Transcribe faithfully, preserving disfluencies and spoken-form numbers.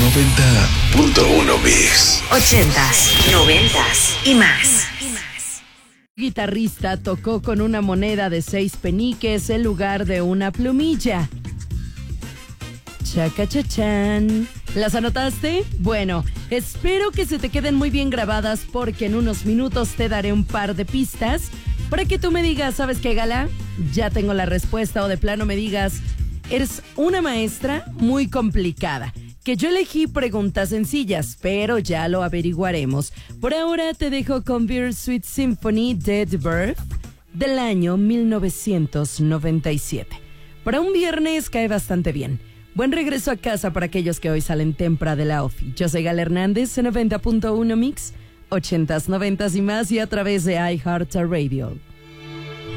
noventa punto uno Mix. Ochentas, noventas y más. Guitarrista tocó con una moneda de seis peniques en lugar de una plumilla. Chacachachán. ¿Las anotaste? Bueno, espero que se te queden muy bien grabadas porque en unos minutos te daré un par de pistas para que tú me digas, ¿sabes qué, Gala? Ya tengo la respuesta, o de plano me digas, eres una maestra muy complicada. Que yo elegí preguntas sencillas, pero ya lo averiguaremos. Por ahora te dejo con Bittersweet Symphony Dead Birth del año mil novecientos noventa y siete. Para un viernes cae bastante bien. Buen regreso a casa para aquellos que hoy salen temprano de la ofi. Yo soy Gala Hernández en noventa punto uno Mix, ochentas, noventas y más, y a través de iHeartRadio.